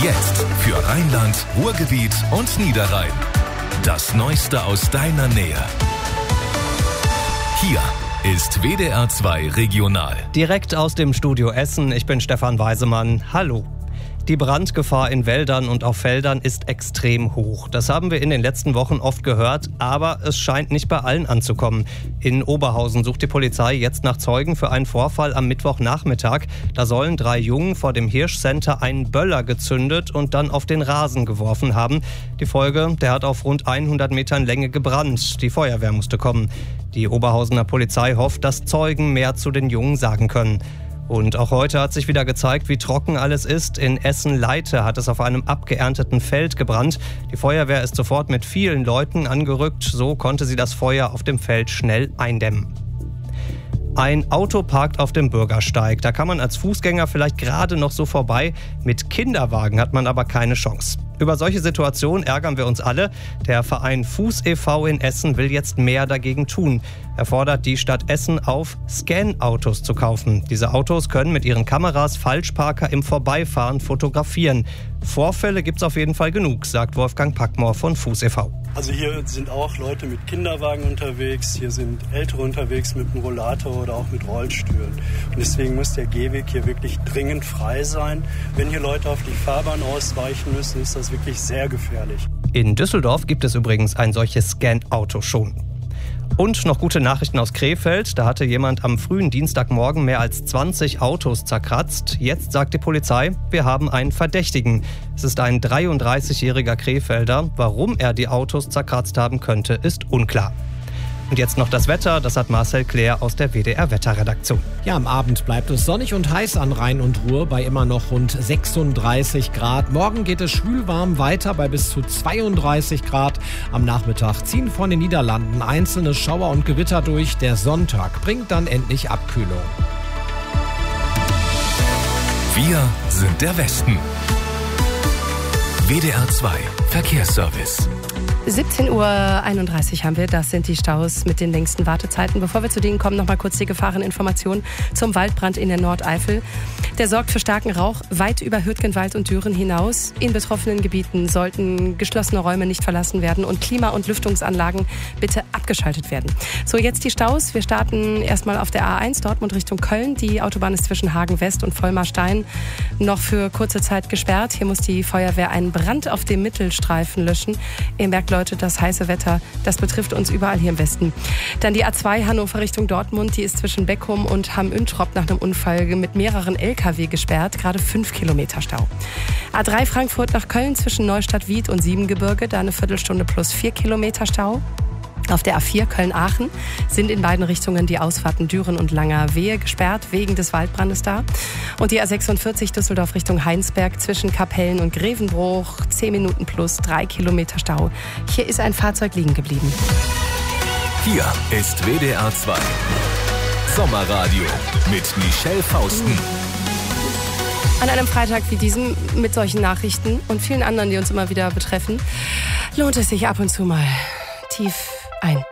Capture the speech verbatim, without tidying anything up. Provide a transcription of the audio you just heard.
Jetzt für Rheinland, Ruhrgebiet und Niederrhein. Das Neueste aus deiner Nähe. Hier ist W D R zwei Regional. Direkt aus dem Studio Essen, ich bin Stefan Weisemann. Hallo. Die Brandgefahr in Wäldern und auf Feldern ist extrem hoch. Das haben wir in den letzten Wochen oft gehört, aber es scheint nicht bei allen anzukommen. In Oberhausen sucht die Polizei jetzt nach Zeugen für einen Vorfall am Mittwochnachmittag. Da sollen drei Jungen vor dem Hirschcenter einen Böller gezündet und dann auf den Rasen geworfen haben. Die Folge, der hat auf rund hundert Metern Länge gebrannt. Die Feuerwehr musste kommen. Die Oberhausener Polizei hofft, dass Zeugen mehr zu den Jungen sagen können. Und auch heute hat sich wieder gezeigt, wie trocken alles ist. In Essen-Leite hat es auf einem abgeernteten Feld gebrannt. Die Feuerwehr ist sofort mit vielen Leuten angerückt. So konnte sie das Feuer auf dem Feld schnell eindämmen. Ein Auto parkt auf dem Bürgersteig. Da kann man als Fußgänger vielleicht gerade noch so vorbei. Mit Kinderwagen hat man aber keine Chance. Über solche Situationen ärgern wir uns alle. Der Verein Fuß e V in Essen will jetzt mehr dagegen tun. Er fordert die Stadt Essen auf, Scan-Autos zu kaufen. Diese Autos können mit ihren Kameras Falschparker im Vorbeifahren fotografieren. Vorfälle gibt's auf jeden Fall genug, sagt Wolfgang Packmore von Fuß e V. Also hier sind auch Leute mit Kinderwagen unterwegs, hier sind Ältere unterwegs mit einem Rollator oder auch mit Rollstühlen. Und deswegen muss der Gehweg hier wirklich dringend frei sein. Wenn hier Leute auf die Fahrbahn ausweichen müssen, ist das wirklich sehr gefährlich. In Düsseldorf gibt es übrigens ein solches Scan-Auto schon. Und noch gute Nachrichten aus Krefeld. Da hatte jemand am frühen Dienstagmorgen mehr als zwanzig Autos zerkratzt. Jetzt sagt die Polizei, wir haben einen Verdächtigen. Es ist ein dreiunddreißigjähriger Krefelder. Warum er die Autos zerkratzt haben könnte, ist unklar. Und jetzt noch das Wetter, das hat Marcel Claire aus der W D R-Wetterredaktion. Ja, am Abend bleibt es sonnig und heiß an Rhein und Ruhr bei immer noch rund sechsunddreißig Grad. Morgen geht es schwülwarm weiter bei bis zu zweiunddreißig Grad. Am Nachmittag ziehen von den Niederlanden einzelne Schauer und Gewitter durch. Der Sonntag bringt dann endlich Abkühlung. Wir sind der Westen. W D R zwei Verkehrsservice. siebzehn Uhr einunddreißig haben wir, das sind die Staus mit den längsten Wartezeiten. Bevor wir zu denen kommen, noch mal kurz die Gefahreninformation zum Waldbrand in der Nordeifel. Der sorgt für starken Rauch weit über Hürtgenwald und Düren hinaus. In betroffenen Gebieten sollten geschlossene Räume nicht verlassen werden und Klima- und Lüftungsanlagen bitte abgeschaltet werden. So, jetzt die Staus. Wir starten erstmal auf der A eins Dortmund Richtung Köln. Die Autobahn ist zwischen Hagen West und Vollmarstein noch für kurze Zeit gesperrt. Hier muss die Feuerwehr einen Brand auf dem Mittelstreifen löschen. Ihr merkt, Leute, das heiße Wetter, das betrifft uns überall hier im Westen. Dann die A zwei Hannover Richtung Dortmund, die ist zwischen Beckum und Hamm-Üntrop nach einem Unfall mit mehreren L K W gesperrt, gerade fünf Kilometer Stau. A drei Frankfurt nach Köln zwischen Neustadt-Wied und Siebengebirge, da eine Viertelstunde plus vier Kilometer Stau. Auf der A vier Köln-Aachen sind in beiden Richtungen die Ausfahrten Düren und Langerwehe gesperrt, wegen des Waldbrandes da. Und die A sechsundvierzig Düsseldorf Richtung Heinsberg zwischen Kapellen und Grevenbruch, zehn Minuten plus drei Kilometer Stau. Hier ist ein Fahrzeug liegen geblieben. Hier ist W D R zwei Sommerradio mit Michelle Fausten. An einem Freitag wie diesem mit solchen Nachrichten und vielen anderen, die uns immer wieder betreffen, lohnt es sich ab und zu mal tief ein.